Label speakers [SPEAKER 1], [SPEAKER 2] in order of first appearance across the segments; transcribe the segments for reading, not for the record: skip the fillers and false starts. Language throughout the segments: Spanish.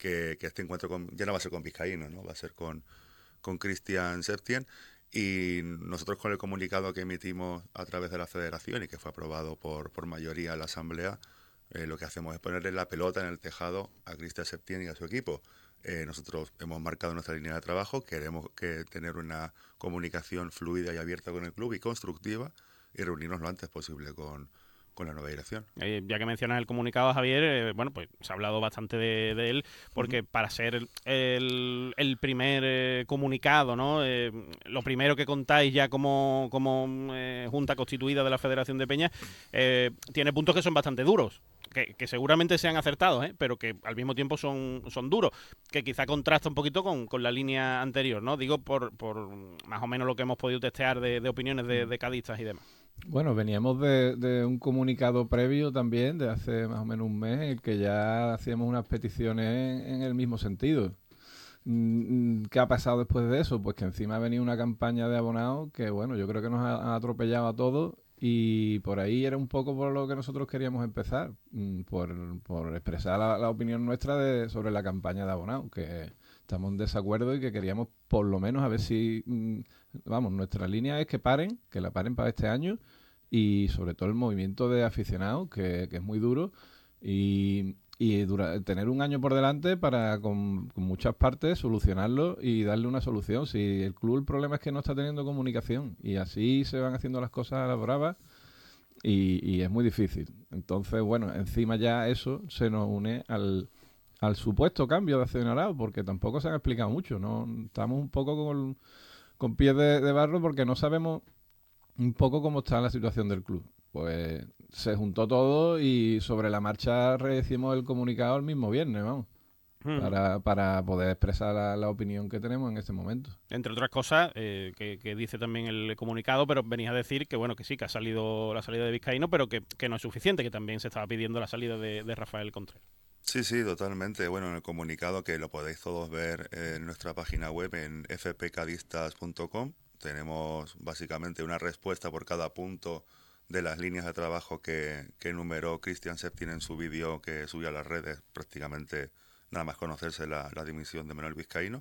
[SPEAKER 1] que este encuentro ya no va a ser con Vizcaíno, ¿no? Va a ser con Cristian Septien. Y nosotros con el comunicado que emitimos a través de la federación y que fue aprobado por mayoría en la asamblea, lo que hacemos es ponerle la pelota en el tejado a Cristian Septien y a su equipo. Nosotros hemos marcado nuestra línea de trabajo, queremos tener una comunicación fluida y abierta con el club y constructiva y reunirnos lo antes posible con la nueva dirección.
[SPEAKER 2] Ya que mencionas el comunicado, Javier, bueno, pues se ha hablado bastante de él,
[SPEAKER 1] Uh-huh.
[SPEAKER 2] porque para ser el primer comunicado, ¿no? Lo primero que contáis ya como junta constituida de la Federación de Peñas, tiene puntos que son bastante duros. Que seguramente sean acertados, pero que al mismo tiempo son duros, que quizá contrasta un poquito con la línea anterior, ¿no? Digo, por más o menos lo que hemos podido testear de opiniones de cadistas y demás.
[SPEAKER 3] Bueno, veníamos de un comunicado previo también, de hace más o menos un mes, en el que ya hacíamos unas peticiones en el mismo sentido. ¿Qué ha pasado después de eso? Pues que encima ha venido una campaña de abonados que, bueno, yo creo que nos ha atropellado a todos y por ahí era un poco por lo que nosotros queríamos empezar, por expresar la opinión nuestra sobre la campaña de abonados, que estamos en desacuerdo y que queríamos por lo menos a ver si, vamos, nuestra línea es que la paren para este año y sobre todo el movimiento de aficionados, que es muy duro y tener un año por delante para con muchas partes solucionarlo y darle una solución. Si el club, el problema es que no está teniendo comunicación y así se van haciendo las cosas a la brava y es muy difícil. Entonces, bueno, encima ya eso se nos une al supuesto cambio de accionariado, porque tampoco se han explicado mucho, ¿no? Estamos un poco con pies de barro porque no sabemos un poco cómo está la situación del club. Pues se juntó todo y sobre la marcha recibimos el comunicado el mismo viernes, vamos, para poder expresar la opinión que tenemos en este momento.
[SPEAKER 2] Entre otras cosas, que dice también el comunicado, pero venís a decir que bueno, que sí, que ha salido la salida de Vizcaíno, pero que no es suficiente, que también se estaba pidiendo la salida de Rafael Contreras.
[SPEAKER 1] Sí, sí, totalmente. Bueno, en el comunicado que lo podéis todos ver en nuestra página web en fpcadistas.com tenemos básicamente una respuesta por cada punto de las líneas de trabajo que enumeró Cristian Septin en su vídeo que subió a las redes, prácticamente nada más conocerse la dimisión de Manuel Vizcaíno.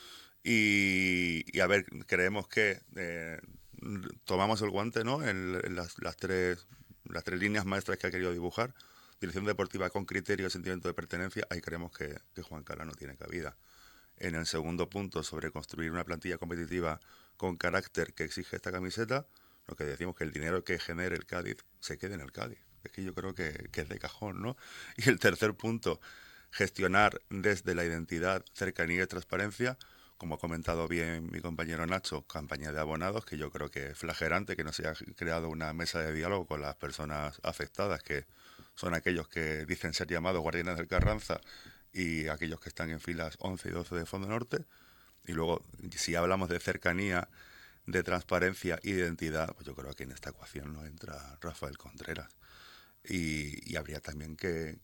[SPEAKER 1] Y a ver, creemos que tomamos el guante, ¿no? En las tres líneas maestras que ha querido dibujar. Dirección deportiva con criterio y sentimiento de pertenencia, ahí creemos que Juan Carlos no tiene cabida. En el segundo punto, sobre construir una plantilla competitiva con carácter que exige esta camiseta, lo que decimos que el dinero que genere el Cádiz se quede en el Cádiz. Es que yo creo que es de cajón, ¿no? Y el tercer punto, gestionar desde la identidad, cercanía y transparencia, como ha comentado bien mi compañero Nacho, campaña de abonados, que yo creo que es flagrante que no se haya creado una mesa de diálogo con las personas afectadas, que son aquellos que dicen ser llamados guardianes del Carranza y aquellos que están en filas 11 y 12 de Fondo Norte. Y luego, si hablamos de cercanía, de transparencia y de identidad, pues yo creo que en esta ecuación no entra Rafael Contreras. Y habría también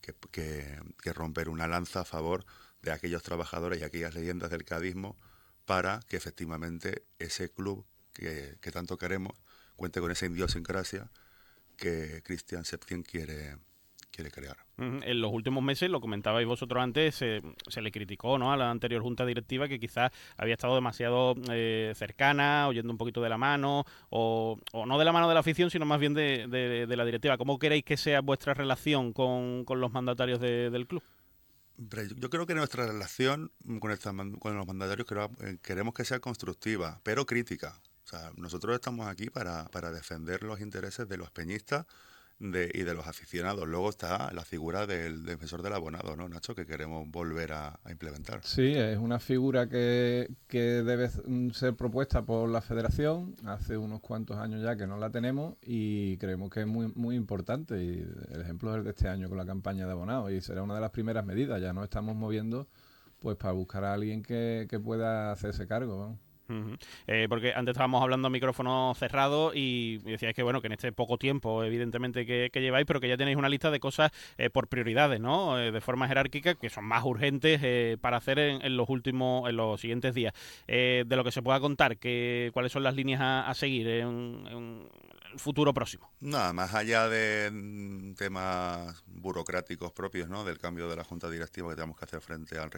[SPEAKER 1] que romper una lanza a favor de aquellos trabajadores y aquellas leyendas del cadismo para que efectivamente ese club que tanto queremos cuente con esa idiosincrasia que Cristian Septien quiere crear.
[SPEAKER 2] En los últimos meses, lo comentabais vosotros antes, se le criticó, ¿no?, a la anterior junta directiva que quizás había estado demasiado cercana, oyendo un poquito de la mano, o no de la mano de la afición, sino más bien de la directiva. ¿Cómo queréis que sea vuestra relación con los mandatarios del club?
[SPEAKER 1] Yo creo que nuestra relación con los mandatarios queremos que sea constructiva, pero crítica. O sea, nosotros estamos aquí para defender los intereses de los peñistas y de los aficionados. Luego está la figura del defensor del abonado, ¿no, Nacho? Que queremos volver a implementar.
[SPEAKER 3] Sí, es una figura que debe ser propuesta por la federación. Hace unos cuantos años ya que no la tenemos y creemos que es muy, muy importante. Y el ejemplo es el de este año con la campaña de abonados y será una de las primeras medidas. Ya nos estamos moviendo pues para buscar a alguien que pueda hacerse cargo, ¿no?
[SPEAKER 2] Porque antes estábamos hablando a micrófono cerrado y decíais que bueno, que en este poco tiempo evidentemente que lleváis, pero que ya tenéis una lista de cosas por prioridades, ¿no? De forma jerárquica, que son más urgentes para hacer en los siguientes días. De lo que se pueda contar, cuáles son las líneas a seguir en el futuro próximo.
[SPEAKER 1] Nada, más allá de temas burocráticos propios, ¿no? Del cambio de la junta directiva que tenemos que hacer frente al